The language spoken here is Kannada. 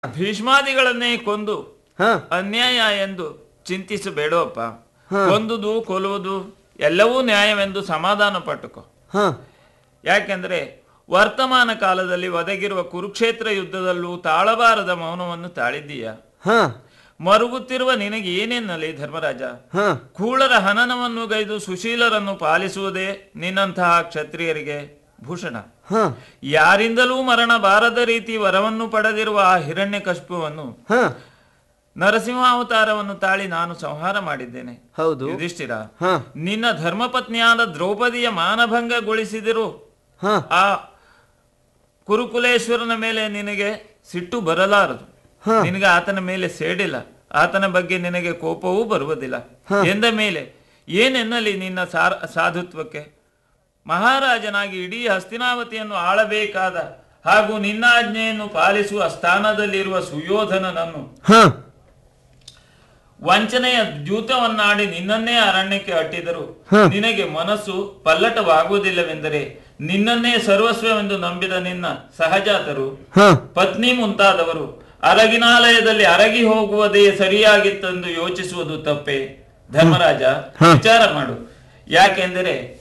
ಭೀಷ್ಮಾದಿಗಳನ್ನೇ ಕೊಂದು ಅನ್ಯಾಯ ಎಂದು ಚಿಂತಿಸಬೇಡವಪ್ಪ. ಕೊಂದುದು ಕೊಲ್ಲುವುದು ಎಲ್ಲವೂ ನ್ಯಾಯವೆಂದು ಸಮಾಧಾನ ಪಟ್ಟುಕೋ. ಯಾಕೆಂದ್ರೆ ವರ್ತಮಾನ ಕಾಲದಲ್ಲಿ ಒದಗಿರುವ ಕುರುಕ್ಷೇತ್ರ ಯುದ್ಧದಲ್ಲೂ ತಾಳಬಾರದ ಮೌನವನ್ನು ತಾಳಿದ್ದೀಯ. ಮರುಗುತ್ತಿರುವ ನಿನಗೆ ಏನೇನಲಿ ಧರ್ಮರಾಜ? ಕೂಳರ ಹನನವನ್ನು ಗೈದು ಸುಶೀಲರನ್ನು ಪಾಲಿಸುವುದೇ ನಿನ್ನಂತಹ ಕ್ಷತ್ರಿಯರಿಗೆ ಭೂಷಣ. ಯಾರಿಂದಲೂ ಮರಣ ಬಾರದ ರೀತಿ ವರವನ್ನು ಪಡೆದಿರುವ ಆ ಹಿರಣ್ಯಕಶಿಪುವನ್ನು ನರಸಿಂಹಾವತಾರವನ್ನು ತಾಳಿ ನಾನು ಸಂಹಾರ ಮಾಡಿದ್ದೇನೆ. ಹೌದು ಯುಧಿಷ್ಠಿರ, ನಿನ್ನ ಧರ್ಮಪತ್ನಿಯಾದ ದ್ರೌಪದಿಯ ಮಾನಭಂಗಗೊಳಿಸಿದಿರು ಆ ಕುರುಕುಲೇಶ್ವರನ ಮೇಲೆ ನಿನಗೆ ಸಿಟ್ಟು ಬರಲಾರದು. ನಿನಗೆ ಆತನ ಮೇಲೆ ಸೇಡಿಲ್ಲ, ಆತನ ಬಗ್ಗೆ ನಿನಗೆ ಕೋಪವೂ ಬರುವುದಿಲ್ಲ ಎಂದ ಮೇಲೆ ಏನೆನ್ನಲಿ ನಿನ್ನ ಸಾಧುತ್ವಕ್ಕೆ? ಮಹಾರಾಜನಾಗಿ ಇಡೀ ಹಸ್ತಿನಾವತಿಯನ್ನು ಆಳಬೇಕಾದ ಹಾಗೂ ನಿನ್ನ ಆಜ್ಞೆಯನ್ನು ಪಾಲಿಸುವ ಸ್ಥಾನದಲ್ಲಿರುವ ಸುಯೋಧನನನ್ನು ವಂಚನೆಯ ದ್ಯೂತವನ್ನಾಡಿ ನಿನ್ನನ್ನೇ ಅರಣ್ಯಕ್ಕೆ ಅಟ್ಟಿದರು ನಿನಗೆ ಮನಸ್ಸು ಪಲ್ಲಟವಾಗುವುದಿಲ್ಲವೆಂದರೆ ನಿನ್ನನ್ನೇ ಸರ್ವಸ್ವವೆಂದು ನಂಬಿದ ನಿನ್ನ ಸಹಜಾತರು ಪತ್ನಿ ಮುಂತಾದವರು ಅರಗಿನಾಲಯದಲ್ಲಿ ಅರಗಿ ಹೋಗುವುದೇ ಸರಿಯಾಗಿತ್ತೆಂದು ಯೋಚಿಸುವುದು ತಪ್ಪೆ? ಧರ್ಮರಾಜ, ವಿಚಾರ ಮಾಡು. ಯಾಕೆಂದರೆ